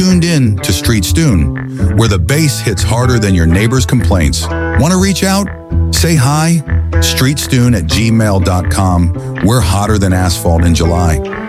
tuned in to Street Stoon, where the bass hits harder than your neighbor's complaints. Want to reach out? Say hi, streetstoon@gmail.com. We're hotter than asphalt in July.